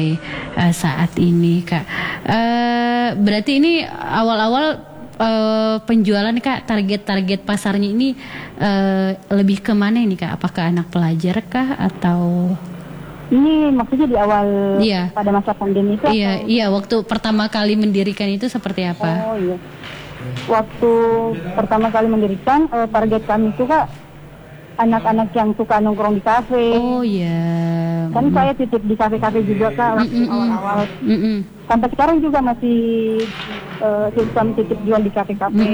sampai saat ini Kak. Berarti ini awal-awal penjualan Kak, target pasarnya ini lebih kemana ini Kak? Apakah anak pelajar kah atau? Ini maksudnya di awal pada masa pandemi itu? Iya, waktu pertama kali mendirikan itu seperti apa? Oh iya, waktu pertama kali mendirikan target kami itu Kak anak-anak yang suka nongkrong di kafe. Oh iya. Kan saya titip di kafe-kafe juga Kak waktu awal-awal. Sampai sekarang juga masih suka titip jual di kafe-kafe.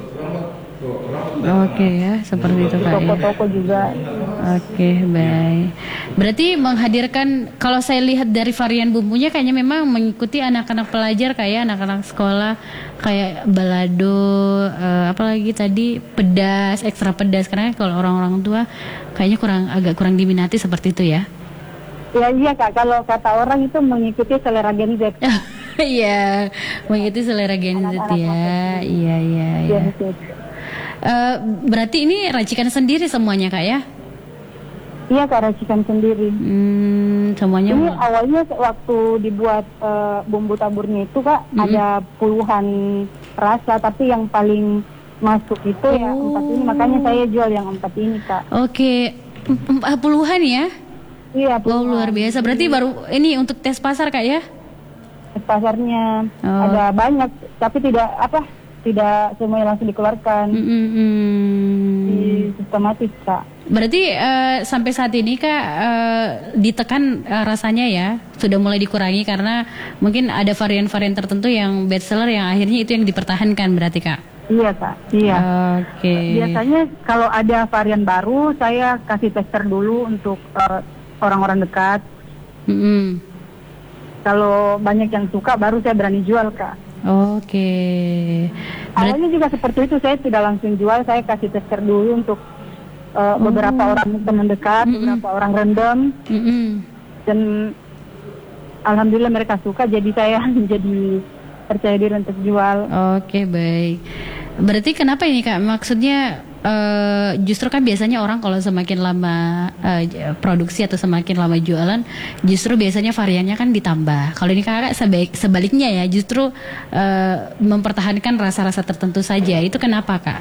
Oke ya, seperti itu Kak. Toko-toko juga. Oke, baik. Berarti menghadirkan, kalau saya lihat dari varian bumbunya kayaknya memang mengikuti anak-anak pelajar, kayak anak-anak sekolah, kayak balado, apalagi tadi pedas, ekstra pedas. Karena kalau orang-orang tua kayaknya agak kurang diminati seperti itu ya. Ya iya Kak, kalau kata orang itu mengikuti selera Gen Z. Iya, mengikuti selera Gen Z ya. Iya. Berarti ini racikan sendiri semuanya Kak ya? Iya Kak, racikan sendiri. Semuanya. Ini awalnya waktu dibuat bumbu taburnya itu Kak ada puluhan rasa, tapi yang paling masuk itu ya 4 ini, makanya saya jual yang 4 ini Kak. Oke, puluhan ya? Iya. Wow, luar biasa. Berarti baru ini untuk tes pasar Kak ya? Tes pasarnya ada banyak, tapi tidak semuanya langsung dikeluarkan. Sistematis Kak. Berarti sampai saat ini Kak ditekan rasanya ya, sudah mulai dikurangi karena mungkin ada varian-varian tertentu yang best seller yang akhirnya itu yang dipertahankan berarti Kak? Iya Kak, iya. Oke. Biasanya kalau ada varian baru saya kasih tester dulu untuk orang-orang dekat. Kalau banyak yang suka baru saya berani jual Kak. Oke. Awalnya juga seperti itu, saya tidak langsung jual, saya kasih tester dulu untuk beberapa orang teman dekat, beberapa orang random, dan alhamdulillah mereka suka, jadi saya menjadi percaya diri untuk jual. Oke, baik. Berarti kenapa ini Kak? Maksudnya justru kan biasanya orang kalau semakin lama produksi atau semakin lama jualan, justru biasanya variannya kan ditambah. Kalau ini Kakak sebaliknya ya, justru mempertahankan rasa-rasa tertentu saja. Itu kenapa Kak?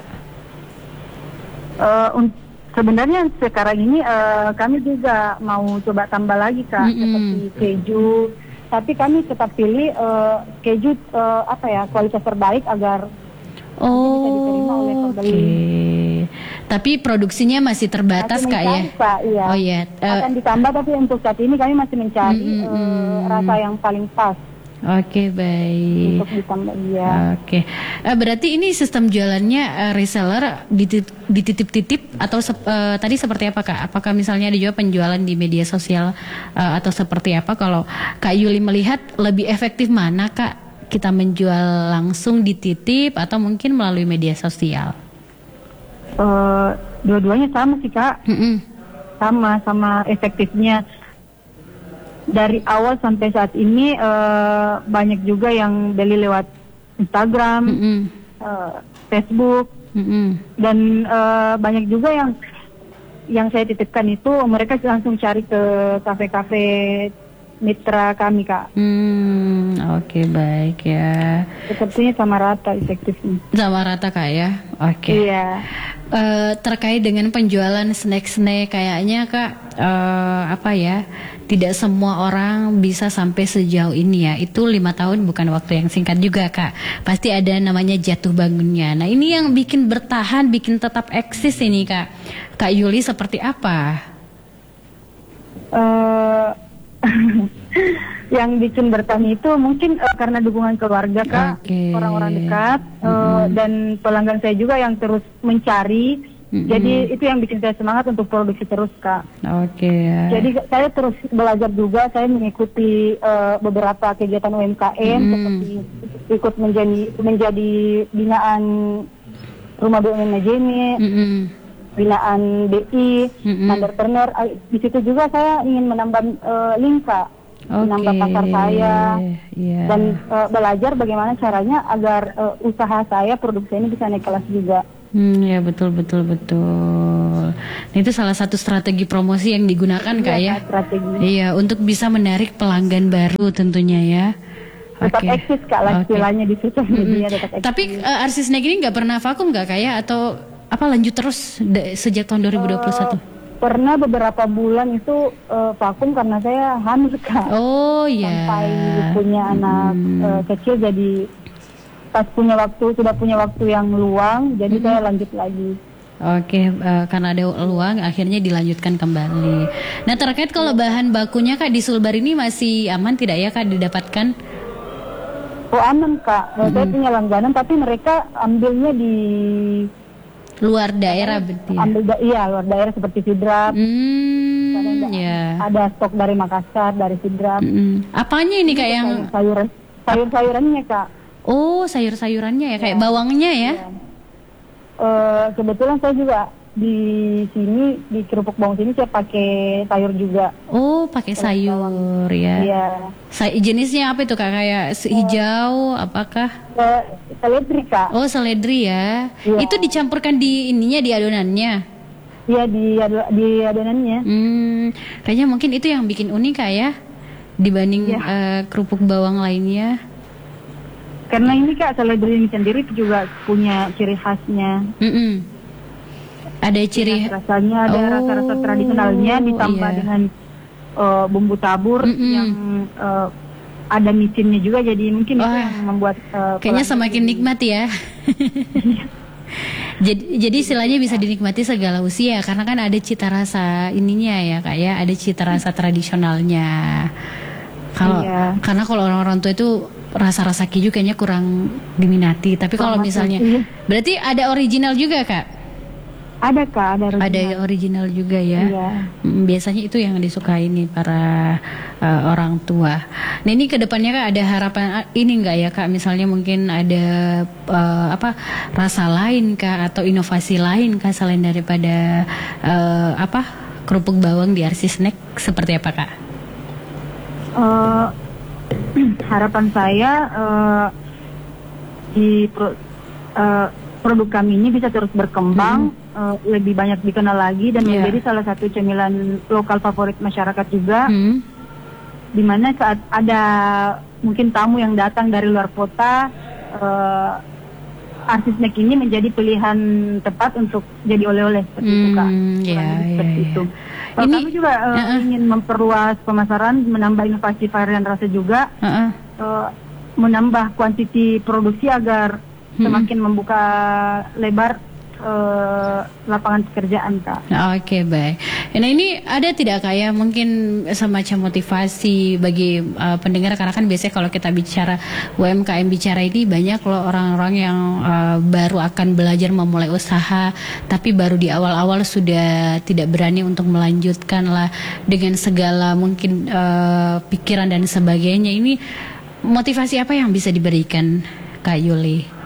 Sebenarnya sekarang ini kami juga mau coba tambah lagi Kak, seperti keju. Tapi kami tetap pilih keju kualitas terbaik agar bisa diterima oleh pembeli. Tapi produksinya masih terbatas Kak ya? Pak, iya. Oh iya. Akan ditambah, tapi untuk saat ini kami masih mencari rasa yang paling pas. Oke, baik. Untuk ditambah, iya. Oke. Berarti ini sistem jualannya reseller dititip-titip atau tadi seperti apa Kak? Apakah misalnya ada juga penjualan di media sosial atau seperti apa? Kalau Kak Yuli melihat lebih efektif mana Kak? Kita menjual langsung dititip atau mungkin melalui media sosial? Dua-duanya sama sih Kak. Sama efektifnya. Dari awal sampai saat ini banyak juga yang beli lewat Instagram, Facebook, dan banyak juga yang saya titipkan itu mereka langsung cari ke kafe-kafe mitra kami Kak. Oke, baik ya. Sepertinya sama rata efektifnya. Sama rata Kak ya. Oke. Iya. Terkait dengan penjualan snack-snack kayaknya Kak tidak semua orang bisa sampai sejauh ini ya. Itu 5 tahun bukan waktu yang singkat juga Kak. Pasti ada namanya jatuh bangunnya. Nah ini yang bikin bertahan, bikin tetap eksis ini Kak. Kak Yuli seperti apa? Yang bikin bertahan itu mungkin karena dukungan keluarga Kak, orang-orang dekat, dan pelanggan saya juga yang terus mencari. Jadi itu yang bikin saya semangat untuk produksi terus Kak. Jadi saya terus belajar juga, saya mengikuti beberapa kegiatan UMKM seperti ikut menjadi binaan Rumah BUMN Majene, binaan BI, entrepreneur. Di situ juga saya ingin menambah link Kak, menambah pasar saya, dan belajar bagaimana caranya agar usaha saya, produksi ini bisa naik kelas juga. Ya betul. Nah, itu salah satu strategi promosi yang digunakan Kak ya. Strategi. Iya, untuk bisa menarik pelanggan baru tentunya ya. Tetap eksis Kak lah istilahnya di sosial media tetap eksis. Tapi Arsi Snack ini nggak pernah vakum nggak Kak ya? Atau apa lanjut terus sejak tahun 2021? Pernah beberapa bulan itu vakum karena saya hamil Kak. Oh iya. Sampai punya anak kecil, jadi pas sudah punya waktu yang luang, jadi saya lanjut lagi. Oke, karena ada luang akhirnya dilanjutkan kembali. Nah, terkait kalau bahan bakunya Kak di Sulbar ini masih aman tidak ya Kak didapatkan? Oh aman Kak, saya punya langganan tapi mereka ambilnya di luar daerah berarti. Iya, luar daerah seperti Sidrap. Ada stok dari Makassar, dari Sidrap. Apanya ini Kak yang sayur-sayurannya Kak? Oh, sayur-sayurannya ya, kayak bawangnya ya? Kebetulan saya juga di sini, di kerupuk bawang sini saya pakai sayur juga. Oh, pakai sayur ya? Iya. Jenisnya apa itu Kak? Kayak hijau, apakah? Seledri Kak. Oh, seledri ya? Iya. Itu dicampurkan di ininya, di adonannya? Iya, di adonannya. Kayaknya mungkin itu yang bikin unik Kak ya? Dibanding kerupuk bawang lainnya. Karena ini Kak, seledri ini sendiri juga punya ciri khasnya. Ada ciri rasanya, ada rasa-rasa tradisionalnya ditambah dengan bumbu tabur yang ada micinnya juga, jadi mungkin itu yang membuat kayaknya semakin nikmat ya. Jadi istilahnya bisa dinikmati segala usia karena kan ada cita rasa ininya ya Kak ya, ada cita rasa tradisionalnya. Karena kalau orang-orang tua itu rasa-rasa keju kayaknya kurang diminati. Tapi kalau misalnya berarti ada original juga Kak? Ada Kak, ada original juga ya. Iya. Biasanya itu yang disukai nih para orang tua. Nah ini kedepannya Kak ada harapan ini enggak ya Kak? Misalnya mungkin ada rasa lain Kak atau inovasi lain Kak selain daripada kerupuk bawang di Arsi Snack, seperti apa Kak? Harapan saya di produk kami ini bisa terus berkembang, lebih banyak dikenal lagi dan menjadi salah satu cemilan lokal favorit masyarakat juga. Dimana saat ada mungkin tamu yang datang dari luar kota, Arsi Snack ini menjadi pilihan tepat untuk jadi oleh-oleh seperti itu Kak. Seperti itu. Kami juga ingin memperluas pemasaran, menambah inovasi varian rasa juga, menambah kuantiti produksi agar semakin membuka lebar lapangan pekerjaan Kak. Oke, baik. Nah ini ada tidak Kak ya mungkin semacam motivasi bagi pendengar, karena kan biasanya kalau kita bicara UMKM bicara ini banyak loh orang-orang yang baru akan belajar memulai usaha tapi baru di awal-awal sudah tidak berani untuk melanjutkan lah dengan segala mungkin pikiran dan sebagainya. Ini motivasi apa yang bisa diberikan Kak Yuli?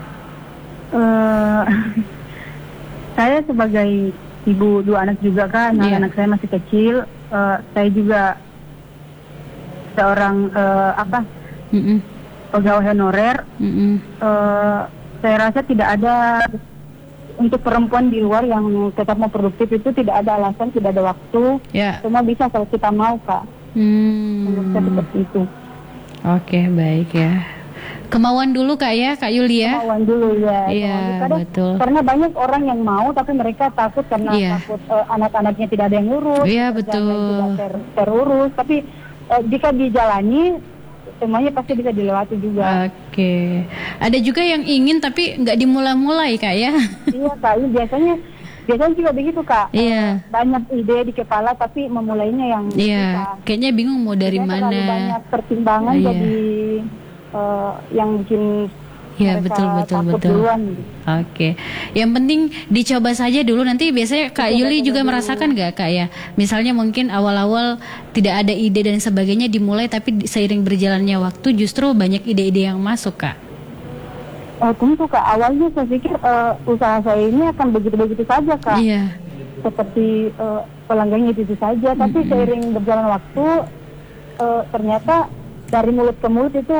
Saya sebagai ibu 2 anak juga kan, anak saya masih kecil, saya juga seorang pegawai honorer. Saya rasa tidak ada untuk perempuan di luar yang tetap mau produktif itu tidak ada alasan, tidak ada waktu, semua bisa kalau kita mau Kak. Menurut saya seperti itu. Oke, baik ya. Kemauan dulu Kak ya, Kak Yulia. Kemauan dulu ya. Iya, betul. Karena banyak orang yang mau tapi mereka takut karena takut anak-anaknya tidak ada yang ngurus. Iya, betul. Tidak terurus. Tapi jika dijalani semuanya pasti bisa dilewati juga. Oke. Ada juga yang ingin tapi nggak dimulai-mulai Kak ya. Iya Kak, biasanya juga begitu Kak. Iya. Banyak ide di kepala tapi memulainya yang kayaknya bingung mau dari mana. Banyak pertimbangan jadi yang bikin betul. Oke. Yang penting dicoba saja dulu, nanti biasanya Kak Yuli juga merasakan nggak Kak ya? Misalnya mungkin awal-awal tidak ada ide dan sebagainya dimulai, tapi seiring berjalannya waktu justru banyak ide-ide yang masuk Kak. Tentu Kak, awalnya saya pikir usaha saya ini akan begitu-begitu saja Kak. Iya. Seperti pelanggannya itu saja, tapi seiring berjalan waktu ternyata dari mulut ke mulut itu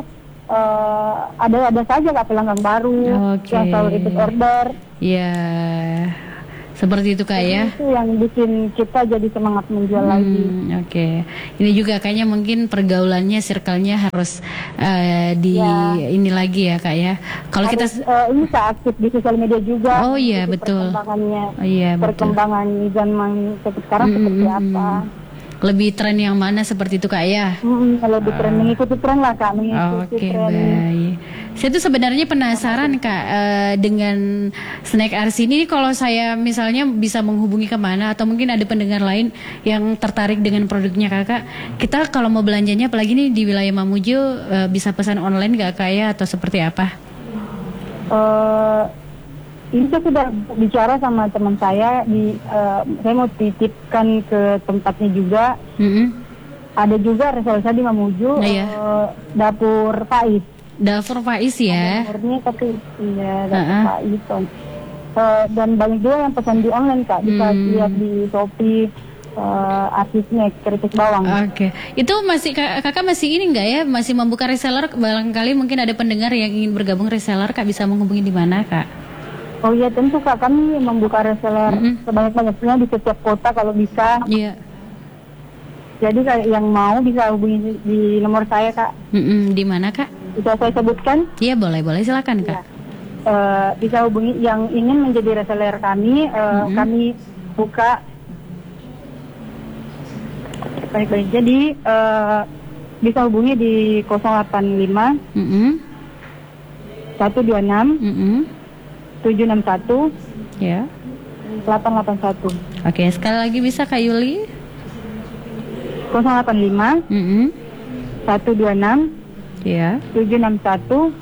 ada saja Kak pelanggan baru yang selalu repeat order. Iya. Seperti itu Kak ya. Itu yang bikin kita jadi semangat menjual lagi. Oke. Ini juga kayaknya mungkin pergaulannya, circle-nya harus ini lagi ya Kak ya. Kalau kita ini aktif di sosial media juga. Oh iya betul. Perkembangannya. Oh iya betul. Perkembangan zaman sekarang seperti apa? Lebih tren yang mana seperti itu Kak ya? Lebih tren, mengikuti tren lah Kak, mengikuti tren. Baik. Saya tuh sebenarnya penasaran Kak dengan Snack RC ini kalau saya misalnya bisa menghubungi kemana atau mungkin ada pendengar lain yang tertarik dengan produknya Kakak. Kita kalau mau belanjanya apalagi nih di wilayah Mamuju bisa pesan online gak Kak ya atau seperti apa? Ini saya sudah bicara sama teman saya, saya mau titipkan ke tempatnya juga. Ada juga reselnya di Mamuju, dapur Faiz. Dapur Faiz ya? Dapurnya tapi dapur Faiz. Dan banyak juga yang pesan di online Kak, bisa lihat di Shopee. Artisnya keripik bawang. Oke. Itu masih kakak masih ini enggak ya? Masih membuka reseller? Barangkali mungkin ada pendengar yang ingin bergabung reseller, Kak bisa menghubungi di mana Kak? Oh iya tentu Kak, kami membuka reseller sebanyak-banyaknya di setiap kota kalau bisa. Iya. Jadi yang mau bisa hubungi di nomor saya Kak. Di mana Kak? Bisa saya sebutkan? Iya boleh silakan Kak. Bisa hubungi yang ingin menjadi reseller kami. Kami buka baik-baik. Jadi bisa hubungi di 085 126 761 ya 881. Oke, sekali lagi bisa Kak Yuli? 085 126 ya 761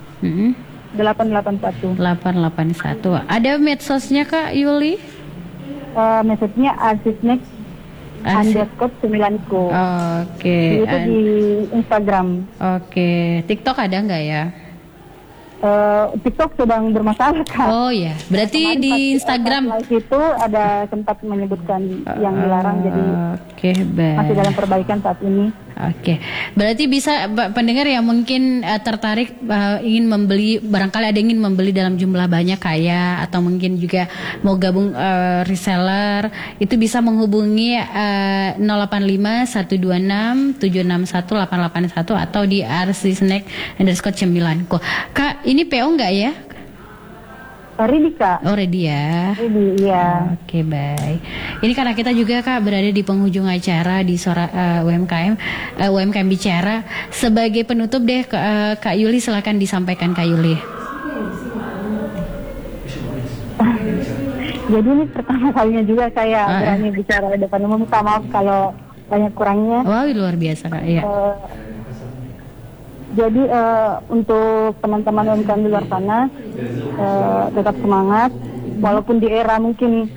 881. Ada medsosnya Kak Yuli? Medsosnya Arsisnek _9ku. Oke. Itu di Instagram. Oke. TikTok ada nggak ya? TikTok sedang bermasalah Kak. Oh ya, berarti di Instagram live itu ada sempat menyebutkan yang dilarang, jadi masih dalam perbaikan saat ini. Oke, berarti bisa pendengar yang mungkin tertarik ingin membeli, barangkali ada yang ingin membeli dalam jumlah banyak kaya atau mungkin juga mau gabung reseller, itu bisa menghubungi 085 126 761 881 atau di @arsisnek_9. Kak, ini PO enggak ya? Ready Kak. Oh ready ya. Ready, iya. Oke baik. Ini karena kita juga Kak berada di penghujung acara di Suara UMKM Bicara. Sebagai penutup deh Kak Yuli, silakan disampaikan Kak Yuli. Jadi ini pertama kalinya juga saya berani bicara di depan umum. Minta maaf kalau banyak kurangnya. Wow, luar biasa Kak. Iya. Jadi untuk teman-teman UMKM di luar sana tetap semangat, walaupun di era mungkin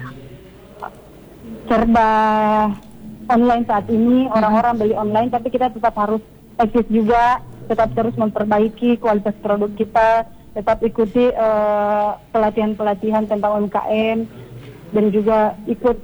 serba online saat ini, orang-orang beli online, tapi kita tetap harus aktif juga, tetap terus memperbaiki kualitas produk kita, tetap ikuti pelatihan-pelatihan tentang UMKM dan juga ikut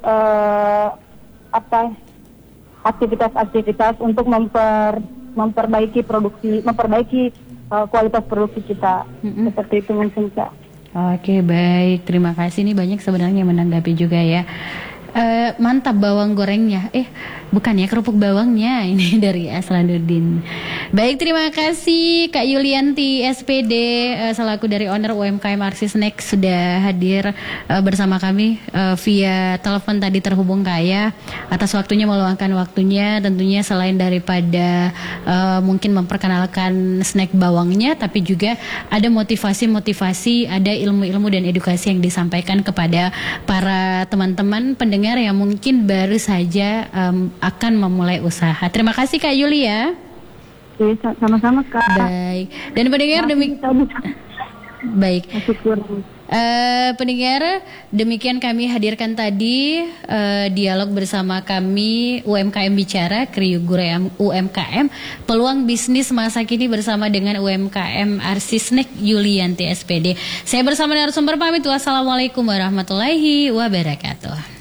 aktivitas-aktivitas untuk memperbaiki kualitas produksi kita. Seperti itu mungkin Kak. Oke baik, terima kasih. Ini banyak sebenarnya yang menanggapi juga ya. Mantap bawang gorengnya. Bukan ya, kerupuk bawangnya. Ini dari Aslanuddin. Baik, terima kasih Kak Yulianti SPD selaku dari owner UMKM Arsisnek sudah hadir bersama kami via telepon tadi terhubung Kak atas waktunya, meluangkan waktunya. Tentunya selain daripada mungkin memperkenalkan snack bawangnya, tapi juga ada motivasi-motivasi, ada ilmu-ilmu dan edukasi yang disampaikan kepada para teman-teman pendengar yang mungkin baru saja akan memulai usaha. Terima kasih Kak Yuli ya. Sama-sama Kak. Baik. Dan pendengar baik. Pendengar, demikian kami hadirkan tadi dialog bersama kami UMKM Bicara, Kriugure UMKM, peluang bisnis masa kini bersama dengan UMKM Arsisnek Yulianti SPD. Saya bersama narasumber pamit. Wassalamualaikum warahmatullahi wabarakatuh.